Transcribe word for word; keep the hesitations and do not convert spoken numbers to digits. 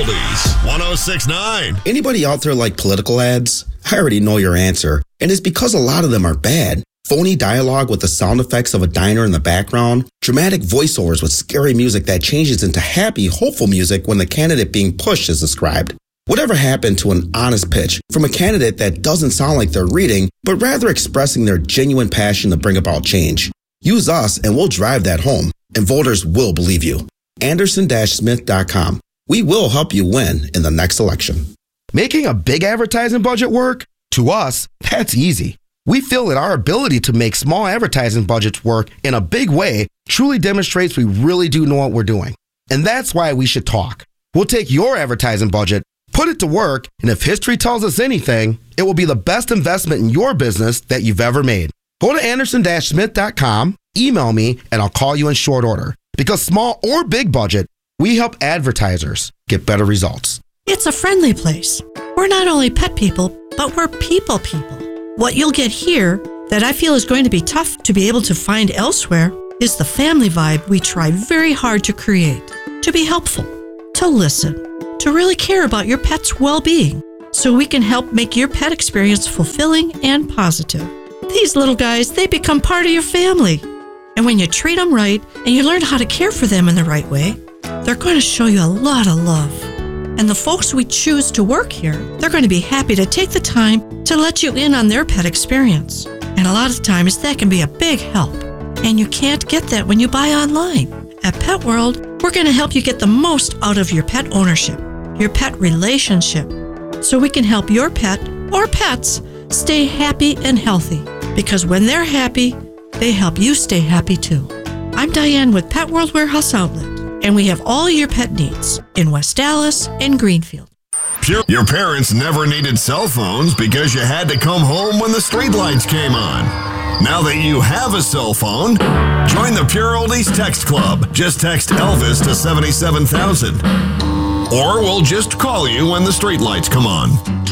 Oldies, one oh six point nine. Anybody out there like political ads? I already know your answer. And it's because a lot of them are bad. Phony dialogue with the sound effects of a diner in the background, dramatic voiceovers with scary music that changes into happy, hopeful music when the candidate being pushed is described. Whatever happened to an honest pitch from a candidate that doesn't sound like they're reading, but rather expressing their genuine passion to bring about change? Use us and we'll drive that home, and voters will believe you. Anderson Smith dot com. We will help you win in the next election. Making a big advertising budget work? To us, that's easy. We feel that our ability to make small advertising budgets work in a big way truly demonstrates we really do know what we're doing. And that's why we should talk. We'll take your advertising budget, put it to work, and if history tells us anything, it will be the best investment in your business that you've ever made. Go to Anderson Smith dot com, email me, and I'll call you in short order. Because small or big budget, we help advertisers get better results. It's a friendly place. We're not only pet people, but we're people people. What you'll get here that I feel is going to be tough to be able to find elsewhere is the family vibe we try very hard to create. To be helpful, to listen, to really care about your pet's well-being so we can help make your pet experience fulfilling and positive. These little guys, they become part of your family. And when you treat them right and you learn how to care for them in the right way, they're going to show you a lot of love. And the folks we choose to work here, they're going to be happy to take the time to let you in on their pet experience. And a lot of times that can be a big help. And you can't get that when you buy online. At Pet World, we're going to help you get the most out of your pet ownership, your pet relationship, so we can help your pet or pets stay happy and healthy. Because when they're happy, they help you stay happy too. I'm Diane with Pet World Warehouse Outlet, and we have all your pet needs in West Dallas and Greenfield. Pure, your parents never needed cell phones because you had to come home when the streetlights came on. Now that you have a cell phone, join the Pure Oldies Text Club. Just text Elvis to seventy-seven thousand. Or we'll just call you when the streetlights come on.